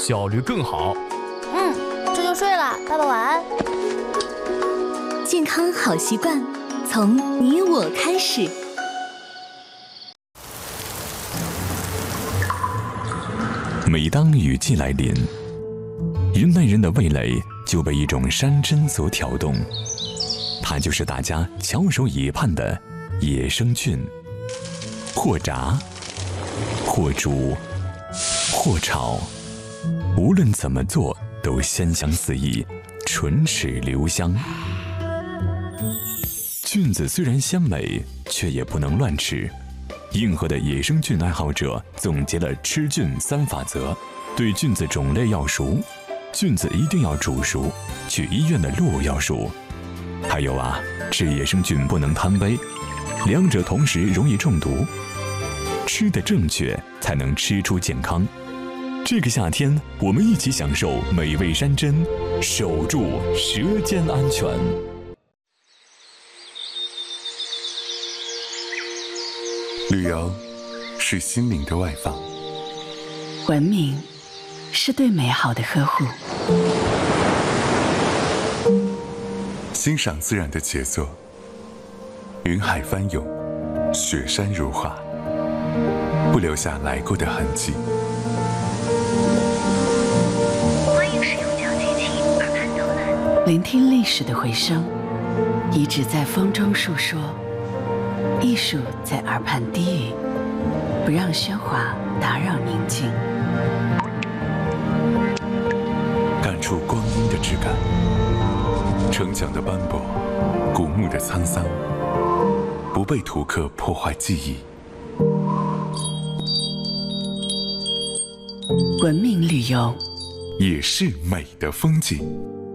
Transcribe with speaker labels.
Speaker 1: 效率更好。
Speaker 2: 这就睡了，爸爸晚安。
Speaker 3: 健康好习惯，从你我开始。
Speaker 4: 每当雨季来临，人类人的味蕾就被一种山珍所挑动，它就是大家翘首以盼的野生菌。或炸，或煮，或炒，无论怎么做都鲜香四溢，唇齿留香。菌子虽然鲜美，却也不能乱吃。硬核的野生菌爱好者总结了吃菌3法则：对菌子种类要熟，菌子一定要煮熟，去医院的路要熟。还有啊，吃野生菌不能贪杯，两者同时容易中毒。吃得正确，才能吃出健康。这个夏天，我们一起享受美味山珍，守住舌尖安全。
Speaker 5: 旅游是心灵的外放，
Speaker 6: 文明是对美好的呵护，
Speaker 5: 欣赏自然的杰作，云海翻涌，雪山如画，不留下来过的痕迹。
Speaker 3: 欢迎使用脚机器耳畔导览，
Speaker 6: 聆听历史的回声，遗址在风中述说，艺术在耳畔低语，不让喧哗打扰宁静。
Speaker 5: 感触光阴的质感，城墙的斑驳，古墓的沧桑，不被图刻破坏记忆。
Speaker 6: 文明旅游
Speaker 5: 也是美的风景。